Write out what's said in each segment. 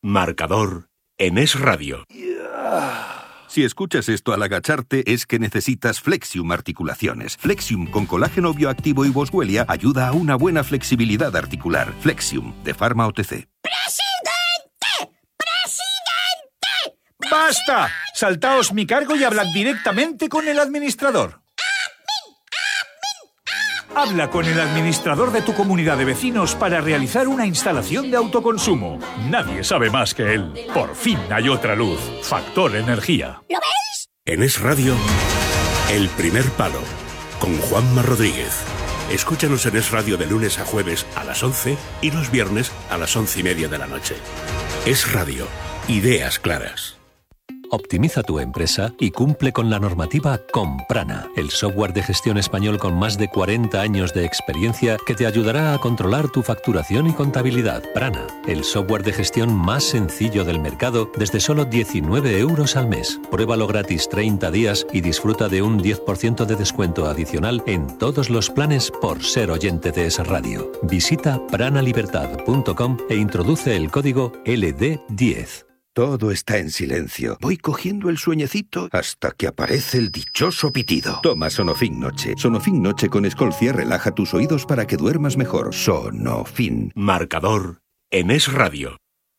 Marcador en Es Radio. Si escuchas esto al agacharte, es que necesitas Flexium Articulaciones. Flexium con colágeno bioactivo y boswellia ayuda a una buena flexibilidad articular. Flexium, de Pharma OTC. ¡Presidente! ¡Presidente! ¡Basta! Saltaos mi cargo y hablad directamente con el administrador. Habla con el administrador de tu comunidad de vecinos para realizar una instalación de autoconsumo. Nadie sabe más que él. Por fin hay otra luz. Factor Energía. ¿Lo veis? En Es Radio, El Primer Palo, con Juanma Rodríguez. Escúchanos en Es Radio de lunes a jueves a las 11 y los viernes a las 11:30 de la noche. Es Radio. Ideas claras. Optimiza tu empresa y cumple con la normativa con Prana, el software de gestión español con más de 40 años de experiencia que te ayudará a controlar tu facturación y contabilidad. Prana, el software de gestión más sencillo del mercado desde solo 19 euros al mes. Pruébalo gratis 30 días y disfruta de un 10% de descuento adicional en todos los planes por ser oyente de Es Radio. Visita pranalibertad.com e introduce el código LD10. Todo está en silencio. Voy cogiendo el sueñecito hasta que aparece el dichoso pitido. Toma Sonofin Noche. Sonofin Noche con Escolcia relaja tus oídos para que duermas mejor. Sonofin. Marcador en Es Radio.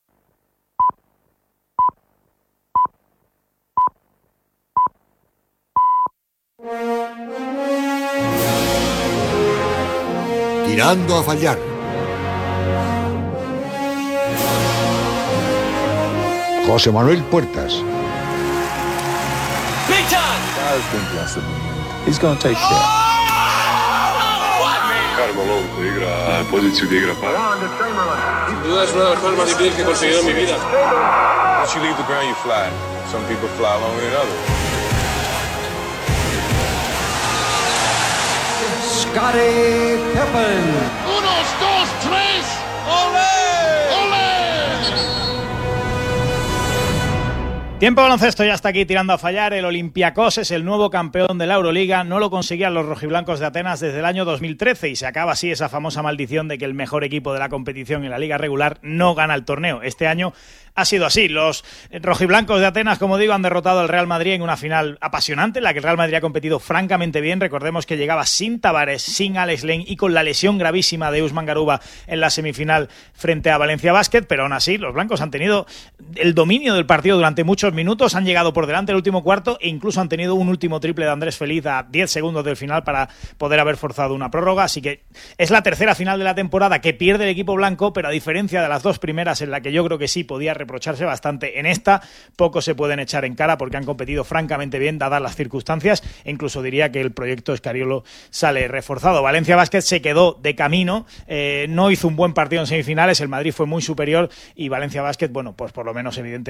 Tirando a fallar. José Manuel Puertas. He's going to take care. Carmelo igra poziciju gdje igra para. Sin duda es una de las cosas más difíciles que he conseguido en mi vida. Once you leave the ground, you fly. Some people fly longer than others. Scottie Pippen. 1, 2, 3. ¡Olé! Tiempo baloncesto, ya está aquí tirando a fallar. El Olympiacos es el nuevo campeón de la Euroliga. No lo conseguían los rojiblancos de Atenas desde el año 2013 y se acaba así esa famosa maldición de que el mejor equipo de la competición en la liga regular no gana el torneo. Este año ha sido así. Los rojiblancos de Atenas, como digo, han derrotado al Real Madrid en una final apasionante, en la que el Real Madrid ha competido francamente bien. Recordemos que llegaba sin Tavares, sin Alex Len y con la lesión gravísima de Usman Garuba en la semifinal frente a Valencia Basket, pero aún así los blancos han tenido el dominio del partido durante muchos minutos, han llegado por delante el último cuarto e incluso han tenido un último triple de Andrés Feliz a 10 segundos del final para poder haber forzado una prórroga. Así que es la tercera final de la temporada que pierde el equipo blanco, pero a diferencia de las dos primeras, en la que yo creo que sí podía reprocharse bastante, en esta poco se pueden echar en cara porque han competido francamente bien dadas las circunstancias e incluso diría que el proyecto Escariolo sale reforzado. Valencia Basket se quedó de camino, no hizo un buen partido en semifinales, el Madrid fue muy superior y Valencia Basket, bueno, pues por lo menos evidentemente